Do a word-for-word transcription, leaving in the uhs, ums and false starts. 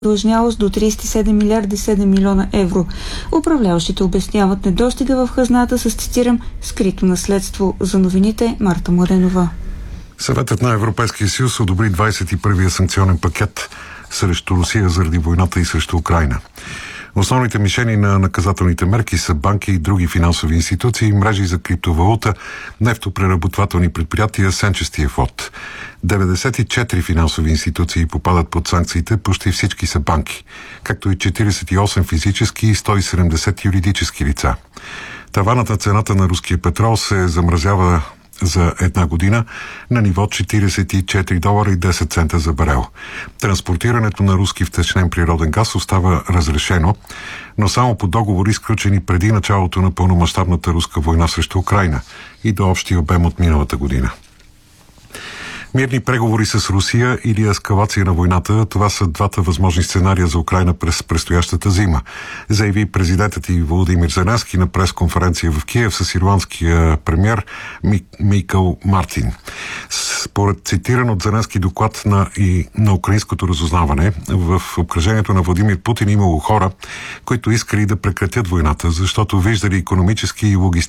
задлъжнялост до тридесет и седем милиарда и седем милиона евро. Управляващите обясняват недостига в хазната с, цитирам, скрито наследство. За новините Марта Младенова. Съветът на Европейския съюз одобри двадесет и първия санкционен пакет срещу Русия заради войната и срещу Украйна. Основните мишени на наказателните мерки са банки и други финансови институции, мрежи за криптовалута, нефтопреработвателни предприятия, сенчестия флот. деветдесет и четири финансови институции попадат под санкциите, почти всички са банки, както и четиридесет и осем физически и сто и седемдесет юридически лица. Таванът на цената на руския петрол се замразява за една година на ниво четиридесет и четири долара и десет цента за барел. Транспортирането на руски втечнен природен газ остава разрешено, но само по договори, сключени преди началото на пълномащабната руска война срещу Украйна и до общия обем от миналата година. Мирни преговори с Русия или ескалация на войната – това са двата възможни сценария за Украйна през предстоящата зима, заяви президентът и Володимир Зеленски на пресконференция в Киев с ирландския премиер Микъл Мартин. Според цитиран от Зеленски доклад на, и на украинското разузнаване, в обкръжението на Владимир Путин имало хора, които искали да прекратят войната, защото виждали икономически и логистически